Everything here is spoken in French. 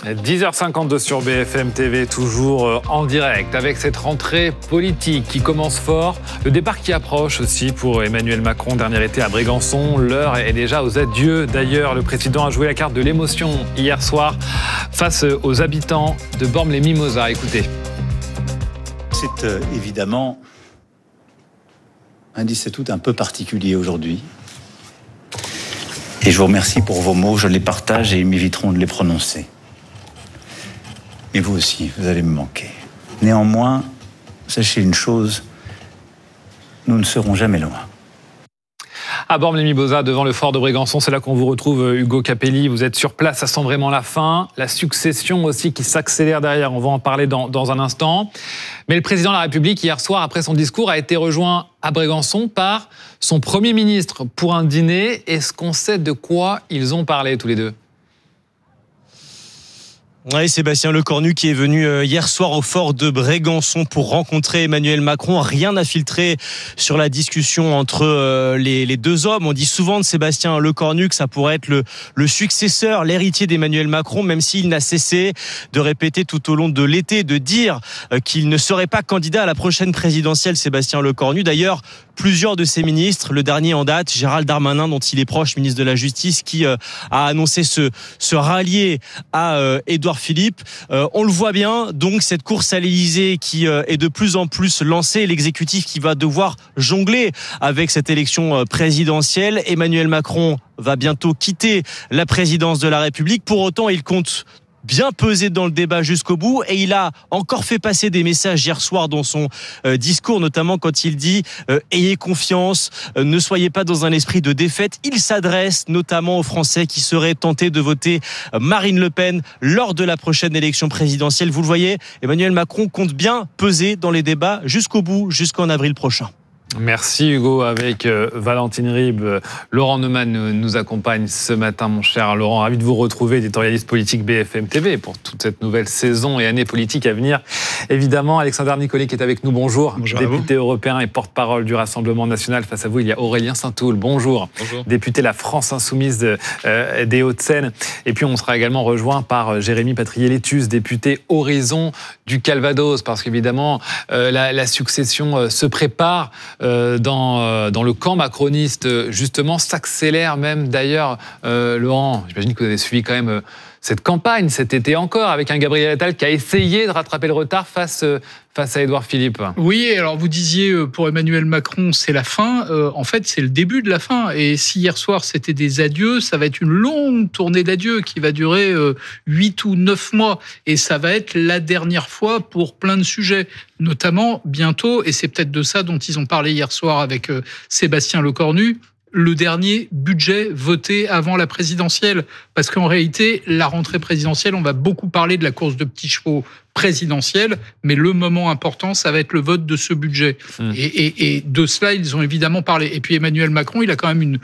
10h52 sur BFM TV, toujours en direct avec cette rentrée politique qui commence fort. Le départ qui approche aussi pour Emmanuel Macron, dernier été à Brégançon. L'heure est déjà aux adieux. D'ailleurs, le président a joué la carte de l'émotion hier soir face aux habitants de Bormes-les-Mimosas. Écoutez. C'est évidemment un 17 août un peu particulier aujourd'hui. Et je vous remercie pour vos mots, je les partage et ils m'éviteront de les prononcer. Et vous aussi, vous allez me manquer. Néanmoins, sachez une chose, nous ne serons jamais loin. À Bormes-les-Mimosas, devant le fort de Brégançon, c'est là qu'on vous retrouve, Hugo Capelli. Vous êtes sur place, ça sent vraiment la fin. La succession aussi qui s'accélère derrière, on va en parler dans un instant. Mais le président de la République, hier soir, après son discours, a été rejoint à Brégançon par son Premier ministre pour un dîner. Est-ce qu'on sait de quoi ils ont parlé tous les deux ? Oui, Sébastien Lecornu qui est venu hier soir au fort de Brégançon pour rencontrer Emmanuel Macron. Rien n'a filtré sur la discussion entre les deux hommes. On dit souvent de Sébastien Lecornu que ça pourrait être le successeur, l'héritier d'Emmanuel Macron, même s'il n'a cessé de répéter tout au long de l'été, de dire qu'il ne serait pas candidat à la prochaine présidentielle, Sébastien Lecornu. D'ailleurs, plusieurs de ses ministres, le dernier en date, Gérald Darmanin, dont il est proche, ministre de la Justice, qui a annoncé se rallier à Édouard Philippe. On le voit bien, donc cette course à l'Élysée qui est de plus en plus lancée, l'exécutif qui va devoir jongler avec cette élection présidentielle. Emmanuel Macron va bientôt quitter la présidence de la République. Pour autant, il compte bien pesé dans le débat jusqu'au bout et il a encore fait passer des messages hier soir dans son discours, notamment quand il dit ayez confiance, ne soyez pas dans un esprit de défaite. Il s'adresse notamment aux Français qui seraient tentés de voter Marine Le Pen lors de la prochaine élection présidentielle. Vous le voyez, Emmanuel Macron compte bien peser dans les débats jusqu'au bout, jusqu'en avril prochain. Merci Hugo, avec Valentine Ribes. Laurent Neumann nous accompagne ce matin, mon cher Laurent. Ravi de vous retrouver, éditorialiste politique BFM TV pour toute cette nouvelle saison et année politique à venir. Évidemment, Alexander Nicolet qui est avec nous, bonjour. Bonjour député européen et porte-parole du Rassemblement national. Face à vous, il y a Aurélien Saint-Toul, bonjour. Bonjour. Député La France Insoumise des Hauts-de-Seine. Et puis on sera également rejoint par Jérémy Patrier-Létus, député Horizon du Calvados, parce qu'évidemment, la succession se prépare dans le camp macroniste, justement, s'accélère même. D'ailleurs, Laurent, j'imagine que vous avez suivi quand même cette campagne cet été encore, avec un Gabriel Attal qui a essayé de rattraper le retard face à Édouard Philippe. Oui, alors vous disiez pour Emmanuel Macron, c'est la fin. En fait, c'est le début de la fin. Et si hier soir, c'était des adieux, ça va être une longue tournée d'adieux qui va durer 8 ou 9 mois. Et ça va être la dernière fois pour plein de sujets, notamment bientôt, et c'est peut-être de ça dont ils ont parlé hier soir avec Sébastien Lecornu, le dernier budget voté avant la présidentielle. Parce qu'en réalité, la rentrée présidentielle, on va beaucoup parler de la course de petits chevaux présidentielle, mais le moment important, ça va être le vote de ce budget. Et de cela, ils ont évidemment parlé. Et puis Emmanuel Macron, il a quand même